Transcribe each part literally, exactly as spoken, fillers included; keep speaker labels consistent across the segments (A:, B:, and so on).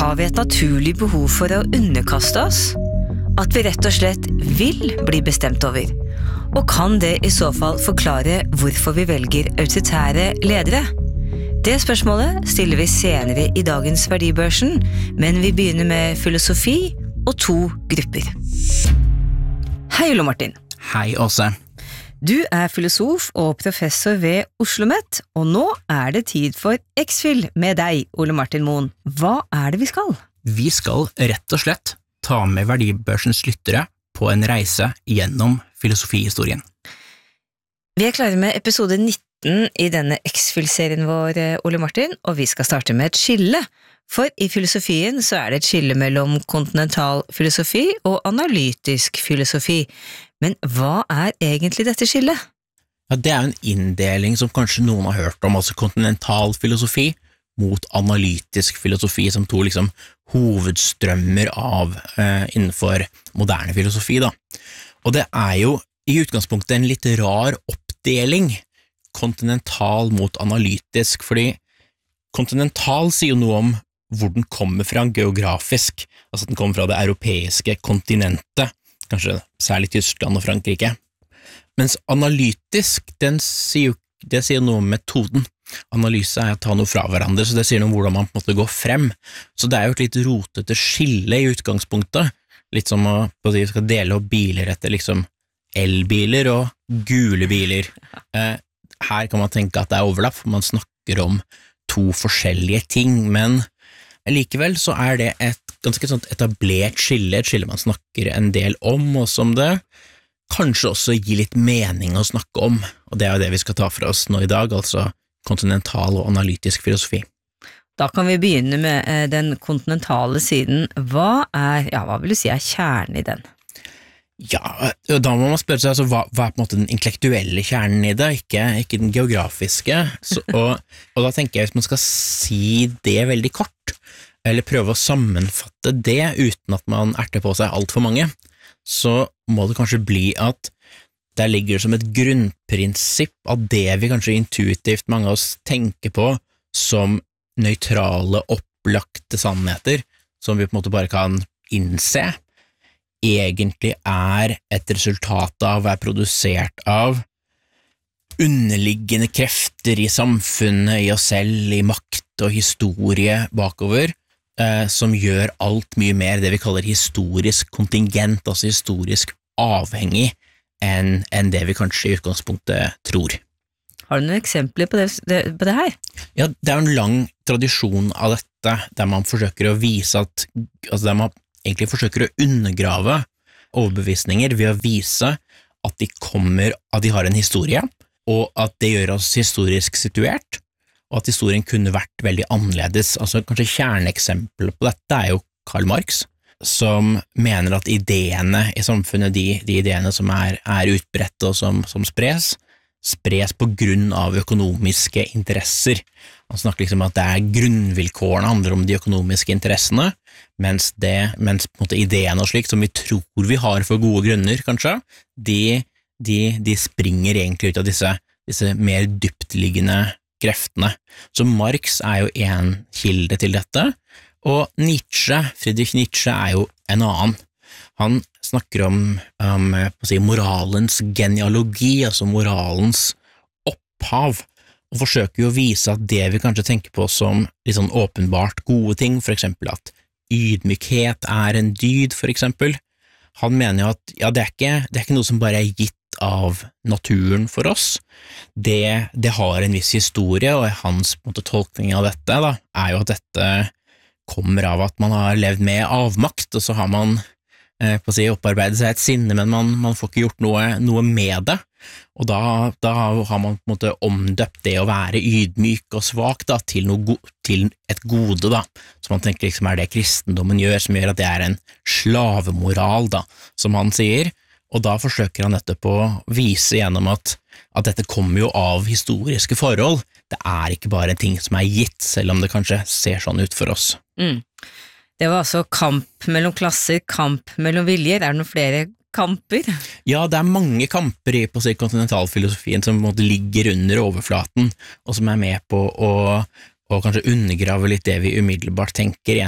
A: Har vi et naturlig behov for å underkaste oss? At vi rett og slett vil bli bestemt over? Og kan det i så fall forklare hvorfor vi velger autoritære ledere? Det spørsmålet stiller vi senere i dagens Verdibørsen, men vi begynner med filosofi og to grupper. Hei, Ole Martin.
B: Hei, Åse.
A: Du er filosof og professor ved OsloMet, og nå er det tid for X-Fill med deg, Ole Martin Moen. Hva er det vi skal?
B: Vi skal rett og slett ta med Verdibørsens lyttere på en reise gjennom filosofihistorien.
A: Vi er klare med episode nitten i denne X-Fill-serien vår, Ole Martin, og vi skal starte med et skille. For i filosofien så er det et skille mellom kontinental filosofi og analytisk filosofi. Men hva er egentlig dette skillet?
B: Ja, det er en inndeling som kanskje noen har hørt om, altså kontinental filosofi mot analytisk filosofi, som to liksom hovedstrømmer av eh, innenfor moderne filosofi, da. Og det er jo i utgangspunktet en litt rar oppdeling, kontinental mot analytisk, fordi kontinental sier jo noe om hvor den kommer fra geografisk, altså at den kommer fra det europeiske kontinentet, kanskje særlig Tyskland og Frankrike. Mens analytisk, den sier jo, det sier noe om metoden. Analyse er å ta noe fra hverandre, så det sier noe om hvordan man på en måte går frem. Så det er jo et litt rotete skille i utgangspunktet, litt som å vi skal dele opp biler etter liksom elbiler og gule biler. Eh, her kan man tenke at det er overlapp, for man snakker om to forskjellige ting, men likevel så er det et ganske sånt etablert skille, et skille man snakker en del om, og som det kanskje også gir litt mening å snakke om, og det er jo det vi skal ta for oss nå i dag, altså kontinental og analytisk filosofi.
A: Da kan vi begynne med den kontinentale siden. Hva er, ja, hva vil du si er kjernen i den?
B: Ja, da må man spørre seg, altså, hva, hva er på en måte den intellektuelle kjernen i det, ikke, ikke den geografiske, så, og, og da tenker jeg hvis man skal si det veldig kort, eller prøve å sammenfatte det uten at man erter på seg alt for mange, så må det kanskje bli at der ligger som et grunnprinsipp av det vi kanskje intuitivt mange av oss tenker på som nøytrale, opplagte sannheter, som vi på en måte bare kan innse, egentlig er et resultat av, er produsert av underliggende krefter i samfunnet, i oss selv, i makt og historie bakover, eh, som gjør alt mye mer det vi kaller historisk kontingent, altså historisk avhengig enn, enn det vi kanskje i utgangspunktet tror.
A: Har du noen eksempler på det, det, på det her?
B: Ja, det er en lang tradisjon av dette, der man forsøker å vise at, altså der man egentlig forsøker å undergrave overbevisninger ved å vise at de kommer, at de har en historie, og at det gjør oss historisk situert, og at historien kunne vært veldig annerledes. Altså kanskje kjerneeksempel på dette er jo Karl Marx, som mener at ideene i samfunnet, de, de ideene som er, er utbredte og som, som spres, spres på grunn av økonomiske interesser. Han snakker liksom om at det er grunnvilkårene handler om de økonomiske interessene, mens, det, mens på en måte ideene og slik, som vi tror vi har for gode grunner, kanskje, de, de, de springer egentlig ut av disse, disse mer dyptliggende kreftene. Så Marx er jo en kilde til dette, og Nietzsche, Friedrich Nietzsche er jo en annen. Han snakker om, um, på å si, moralens genealogi, altså moralens opphav, og forsøker jo å vise at det vi kanskje tenker på som litt sånn åpenbart gode ting, for eksempel at ydmykhet er en dyd, for eksempel. Han mener jo at ja, det, er ikke, det er ikke noe som bare er gitt av naturen for oss. Det, det har en viss historie, og hans på en måte, tolkning av dette da, er jo at dette kommer av at man har levd med avmakt, og så har man eh, på å si, opparbeidet seg et sinne, men man, man får ikke gjort noe, noe med det. Og da, da har man på en måte omdøpt det å være ydmyk og svak da, til, noe, til et gode, da, som man tenker liksom er det kristendommen gjør, som gjør at det er en slavemoral, da, som han sier, og da forsøker han dette på å vise gjennom at, at dette kommer jo av historiske forhold, det er ikke bare en ting som er gitt, selv om det kanskje ser sånn ut for oss.
A: Mm. Det var altså kamp mellom klasser, kamp mellom viljer, er det noen flere kamper?
B: Ja, det er mange kamper i på å si, kontinentalfilosofien som på en måte ligger under overflaten, og som er med på å, å kanskje undergrave litt det vi umiddelbart tenker i en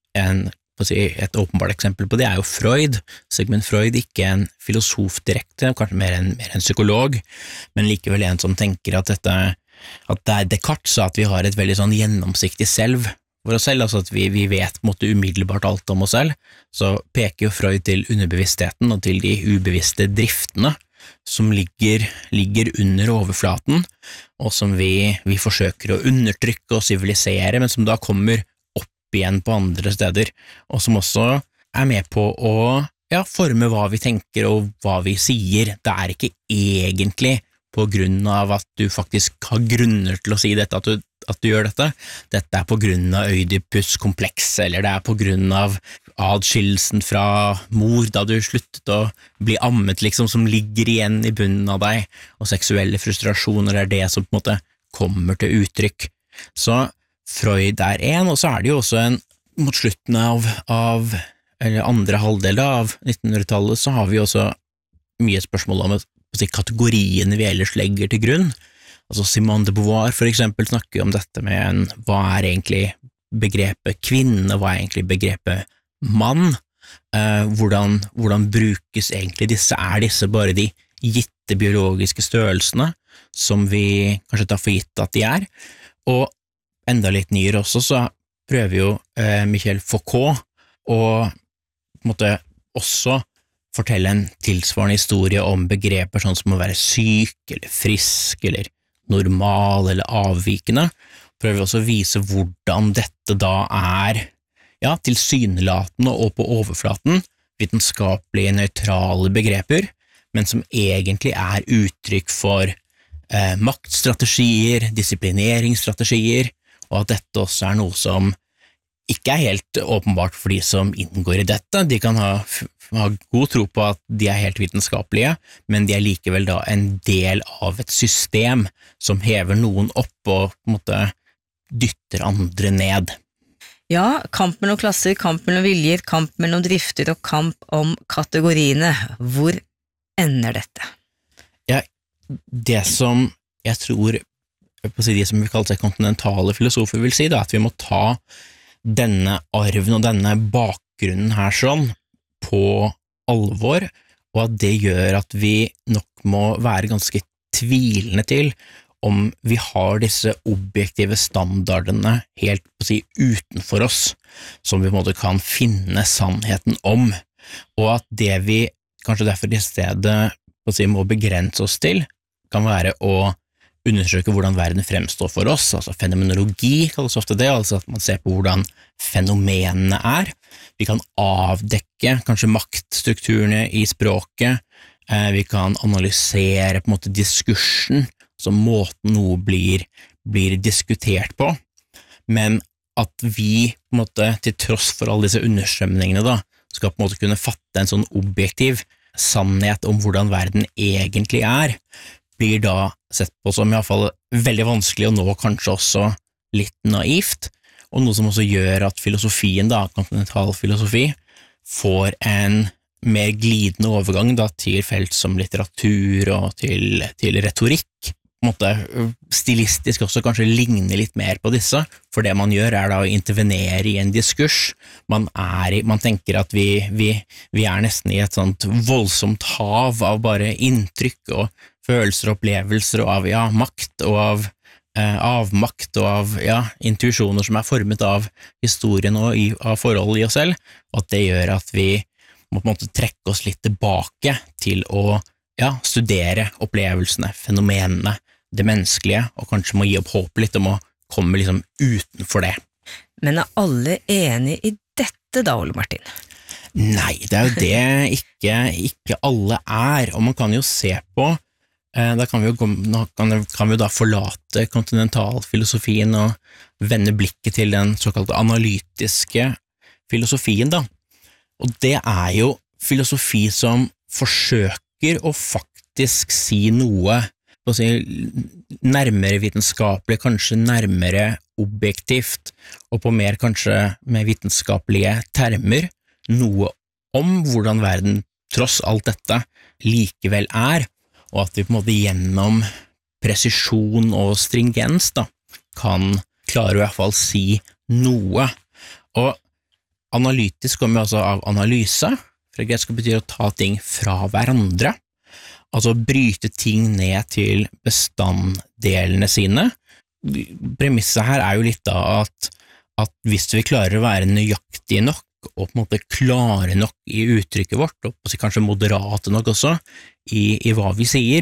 B: en, på å si, et åpenbart eksempel på det er jo Freud. Sigmund Freud, ikke en filosof direkte, kanskje mer en, mer en psykolog, men likevel en som tenker at dette, at det er Descartes sa at vi har et veldig sånn gjennomsiktig selv for oss selv, altså at vi, vi vet på en måte umiddelbart alt om oss selv, så peker jo Freud til underbevisstheten og til de ubevisste driftene som ligger, ligger under overflaten, og som vi, vi forsøker å undertrykke og sivilisere, men som da kommer igjen på andre steder, og som også er med på å ja, forme hva vi tenker og hva vi sier. Det er ikke egentlig på grunn av at du faktisk har grunner til å si dette, at du, at du gjør dette. Dette er på grunn av Øydipus kompleks, eller det er på grunn av adskillelsen fra mor da du sluttet å bli ammet, liksom, som ligger igjen i bunnen av deg, og seksuelle frustrasjoner er det som på en måte kommer til uttrykk. Så Freud er en, og så er det jo også en, mot slutten av, av eller andre halvdel av nittenhundretallet, så har vi også mye spørsmål om si, kategoriene vi ellers legger til grunn. Altså Simone de Beauvoir for eksempel snakker om dette med en, hva er egentlig begrepet kvinne, hva er egentlig begrepet mann, eh, hvordan, hvordan brukes egentlig disse, er disse bare de gitte biologiske størrelsene som vi kanskje tar for gitt at de er, og enda litt nyere også, så prøver jo eh, Michel Foucault å på en måte også fortelle en tilsvarende historie om begreper sånn som å være syk, eller frisk, eller normal, eller avvikende. Prøver også å vise hvordan dette da er ja, tilsynelatende og på overflaten vitenskapelige nøytrale begreper, men som egentlig er uttrykk for eh, maktstrategier, disiplineringsstrategier, og at dette også er noe som ikke er helt åpenbart for de som inngår i dette. De kan ha, ha god tro på at de er helt vitenskapelige, men de er likevel da en del av et system som hever noen opp og på en måte dytter andre ned.
A: Ja, kamp mellom klasser, kamp mellom viljer, kamp mellom drifter og kamp om kategoriene. Hvor ender dette?
B: Ja, det som jeg tror på å si de som vi kaller seg kontinentale filosofer vil si, da, at vi må ta denne arven og denne bakgrunnen her sånn på alvor, og at det gjør at vi nok må være ganske tvilende til om vi har disse objektive standardene helt på å si utenfor oss, som vi på en måte kan finne sannheten om, og at det vi kanskje derfor i stedet på å si må begrense oss til, kan være å undersøke hvordan verden fremstår for oss, altså fenomenologi kalles ofte det, altså at man ser på hvordan fenomenene er. Vi kan avdekke kanskje maktstrukturene i språket, vi kan analysere på en måte diskursen, altså måten noe blir, blir diskutert på, men at vi på en måte, til tross for alle disse understrømningene da, skal på en måte kunne fatte en sånn objektiv sannhet om hvordan verden egentlig er, blir da sett på som i hvert fall veldig vanskelig og nå kanskje også litt naivt, og noe som også gjør at filosofien, da, kontinental filosofi, får en mer glidende overgang da, til felt som litteratur og til, til retorikk, på en måte stilistisk også kanskje ligner litt mer på disse, for det man gjør er da å intervenere i en diskurs. Man, er i, man tenker at vi, vi, vi er nesten i et sånt voldsomt hav av bare inntrykk og følelser og opplevelser og av ja, makt og av eh, avmakt og av ja, intuisjoner som er formet av historien og i, av forhold i oss selv, og at det gjør at vi må på en måte trekke oss litt tilbake til å ja, studere opplevelsene, fenomenene, det menneskelige, og kanskje må gi opp håp litt om å komme liksom utenfor det.
A: Men er alle enige i dette da, Ole Martin?
B: Nei, det er jo det ikke, ikke alle er, og man kan jo se på Da kan vi, jo, kan vi da forlate kontinentalfilosofien og vende blikket til den såkalte analytiske filosofien da. Og det er jo filosofi som forsøker å faktisk si noe å si, nærmere vitenskapelig, kanskje nærmere objektivt, og på mer kanskje med vitenskapelige termer, noe om hvordan verden tross alt dette likevel er, og at vi på en måte gjennom presisjon og stringens da, kan klare å i hvert fall si noe. Og analytisk kommer altså av analyse, fra gresk betyr å ta ting fra hverandre, altså bryte ting ned til bestanddelene sine. Premisset her er jo litt da at, at hvis vi klarer å være nøyaktige nok, og på en måte klare nok i uttrykket vårt, og kanskje moderate nok også, i, i hva vi sier,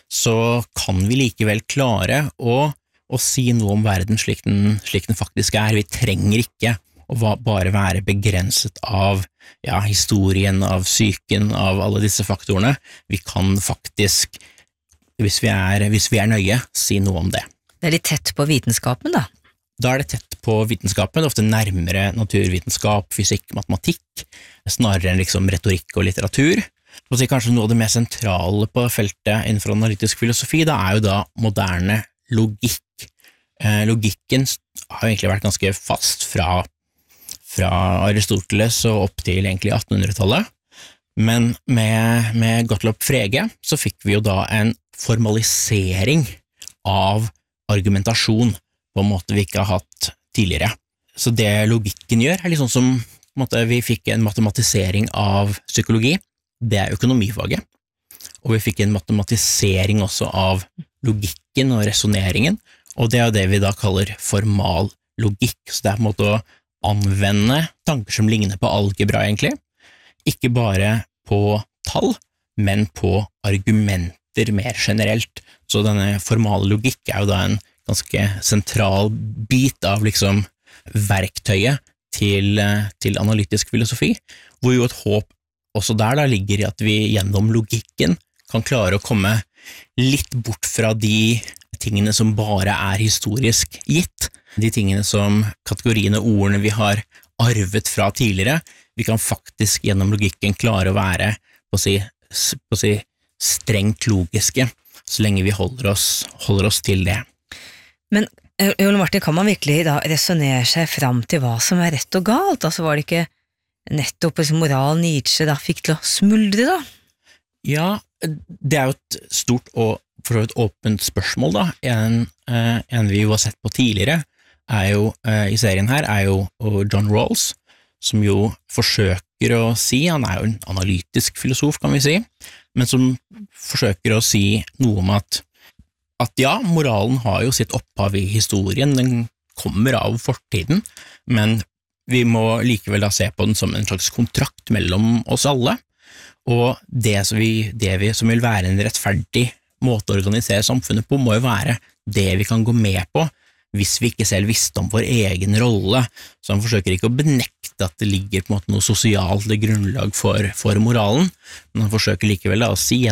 B: så kan vi likevel klare å, å si noe om verden slik den, slik den faktisk er. Vi trenger ikke å bare være begrenset av ja, historien, av psyken, av alle disse faktorene. Vi kan faktisk, hvis vi er, hvis vi er nøye, si noe om det.
A: Det er litt tett på vitenskapen da.
B: Da er det tett på vitenskapen, det er ofte nærmere naturvitenskap, fysikk, matematikk, snarere enn liksom retorikk og litteratur. Og så kanskje noe av det mest sentrale på feltet innenfor analytisk filosofi, da er jo da moderne logikk. Eh, logikken har jo egentlig vært ganske fast fra, fra Aristoteles og opp til egentlig attenhundretallet, men med, med Gottlob Frege så fikk vi jo da en formalisering av argumentasjon på en måte vi ikke har hatt tidligere. Så det logikken gjør er litt sånn som på en måte, vi fikk en matematisering av psykologi, det er økonomifaget, og vi fikk en matematisering også av logikken og resoneringen, og det er det vi da kaller formal logikk, så det er på en måte å anvende tanker som ligner på algebra egentlig, ikke bare på tall, men på argumenter mer generelt. Så denne formale logikk er jo da en ganske sentral bit av liksom verktøyet til, til analytisk filosofi, hvor jo et håp også der da ligger i at vi gjennom logikken kan klare å komme litt bort fra de tingene som bare er historisk gitt, de tingene som kategoriene og ordene vi har arvet fra tidligere. Vi kan faktisk gjennom logikken klare å være på å si, på å si strengt logiske, så lenge vi holder oss, holder oss til det.
A: Men Ole Martin, kan man virkelig da resonere seg fram til hva som er rett og galt? Altså var det ikke nettopp moral Nietzsche da fikk til å smuldre da?
B: Ja, det er jo et stort og for et åpent spørsmål da. En, eh, en vi har sett på tidligere er jo, eh, i serien her er jo John Rawls, som jo forsøker å si, han er jo en analytisk filosof kan vi si, men som forsøker å si noe om at at ja, moralen har jo sitt opphav i historien, den kommer av fortiden, men vi må likevel da se på den som en slags kontrakt mellom oss alle, og det som, vi, det vi, som vil være en rettferdig måte å organisere samfunnet på, må jo være det vi kan gå med på, hvis vi ikke selv visste om vår egen rolle, så han forsøker ikke å benekte at det ligger på en måte noe sosialt grunnlag for, for moralen, men han forsøker likevel da å si